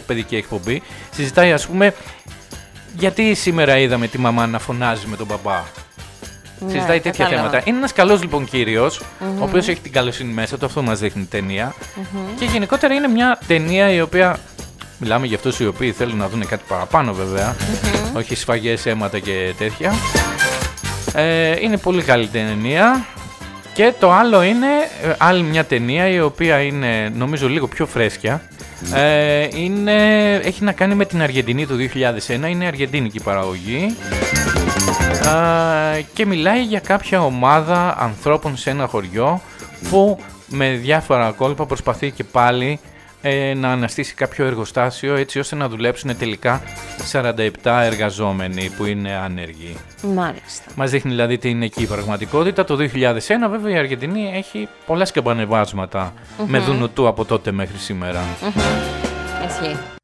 παιδική εκπομπή. Συζητάει, ας πούμε, γιατί σήμερα είδαμε τη μαμά να φωνάζει με τον μπαμπά. Συζητάει τέτοια θέματα. Είναι ένας καλός λοιπόν κύριος, ο οποίος έχει την καλοσύνη μέσα του, αυτό μας δείχνει η ταινία. Και γενικότερα είναι μια ταινία η οποία. Μιλάμε για αυτούς οι οποίοι θέλουν να δουν κάτι παραπάνω βέβαια, όχι σφαγές, αίματα και τέτοια. Είναι πολύ καλή ταινία. Και το άλλο είναι άλλη μια ταινία η οποία είναι νομίζω λίγο πιο φρέσκια. Έχει να κάνει με την Αργεντινή του 2001, είναι αργεντίνικη παραγωγή. Και μιλάει για κάποια ομάδα ανθρώπων σε ένα χωριό που με διάφορα κόλπα προσπαθεί και πάλι να αναστήσει κάποιο εργοστάσιο έτσι ώστε να δουλέψουν τελικά 47 εργαζόμενοι που είναι άνεργοι. Μάλιστα. Μας δείχνει δηλαδή την εκεί πραγματικότητα. Το 2001 βέβαια η Αργεντινή έχει πολλά σκαμπανεβάσματα με δουνουτού από τότε μέχρι σήμερα. Ισχύει.